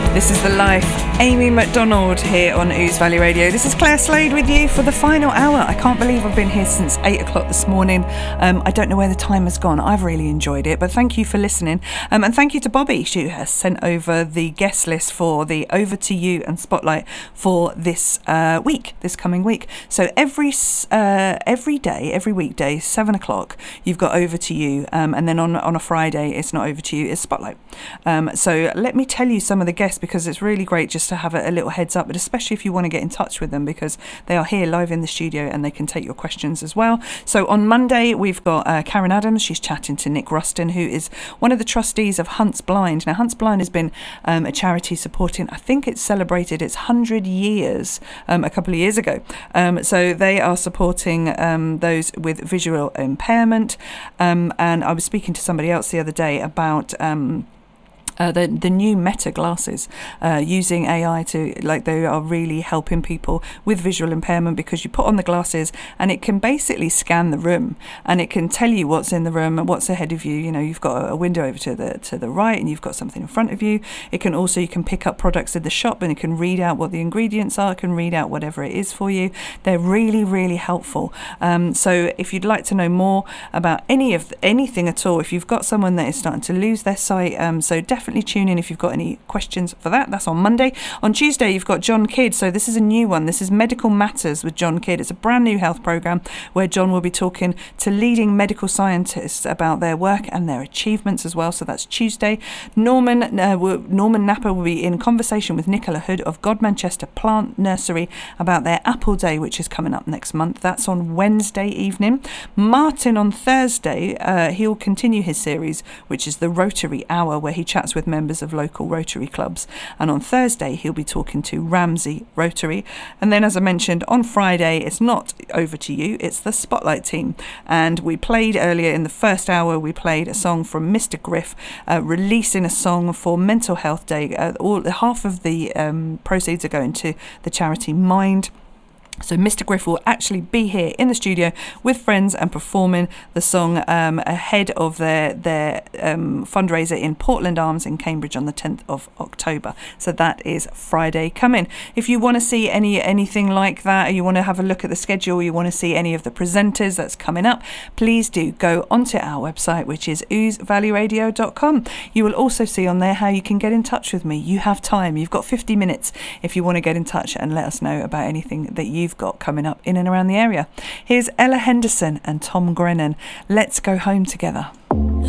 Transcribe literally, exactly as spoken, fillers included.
This is The Life. Amy McDonald here on Ouse Valley Radio. This is Claire Slade with you for the final hour. I can't believe I've been here since eight o'clock this morning. Um, I don't know where the time has gone. I've really enjoyed it, but thank you for listening. Um, and thank you to Bobby, who has sent over the guest list for the Over to You and Spotlight for this uh, week, this coming week. So every uh, every day, every weekday, seven o'clock, you've got Over to You. Um, and then on, on a Friday, it's not Over to You, it's Spotlight. Um, so let me tell you some of the guests, because it's really great just to have a, a little heads up, but especially if you want to get in touch with them, because they are here live in the studio and they can take your questions as well. So on Monday, we've got uh, Karen Adams. She's chatting to Nick Ruston, who is one of the trustees of Hunts Blind. Now, Hunts Blind has been um, a charity supporting, I think it's celebrated its one hundred years um, a couple of years ago. Um, so they are supporting um, those with visual impairment. Um, and I was speaking to somebody else the other day about... Um, Uh, the the new Meta glasses, uh, using A I to, like, they are really helping people with visual impairment, because you put on the glasses and it can basically scan the room and it can tell you what's in the room and what's ahead of you. You know, you've got a window over to the to the right and you've got something in front of you. It can also, you can pick up products in the shop and it can read out what the ingredients are, it can read out whatever it is for you. They're really, really helpful. Um, so if you'd like to know more about any of anything at all, if you've got someone that is starting to lose their sight, um, so definitely tune in if you've got any questions for that. That's on Monday. On Tuesday, you've got John Kidd. So this is a new one. This is Medical Matters with John Kidd. It's a brand new health program where John will be talking to leading medical scientists about their work and their achievements as well. So that's Tuesday. Norman uh, will, Norman Napper will be in conversation with Nicola Hood of God Manchester Plant Nursery about their Apple Day, which is coming up next month. That's on Wednesday evening. Martin on Thursday, uh, he'll continue his series, which is the Rotary Hour, where he chats with members of local Rotary clubs. And on Thursday, he'll be talking to Ramsey Rotary. And then, as I mentioned, on Friday, it's not Over to You, it's the Spotlight team. And we played earlier in the first hour, we played a song from Mister Griff, uh, releasing a song for Mental Health Day. Uh, all half of the um, proceeds are going to the charity Mind. So Mister Griff will actually be here in the studio with friends and performing the song um, ahead of their their um, fundraiser in Portland Arms in Cambridge on the tenth of October. So that is Friday coming. If you want to see any anything like that, or you want to have a look at the schedule, you want to see any of the presenters that's coming up, please do go onto our website, which is ouse valley radio dot com. You will also see on there how you can get in touch with me. You have time. You've got fifty minutes if you want to get in touch and let us know about anything that you've got coming up in and around the area. Here's Ella Henderson and Tom Grennan. Let's go home together.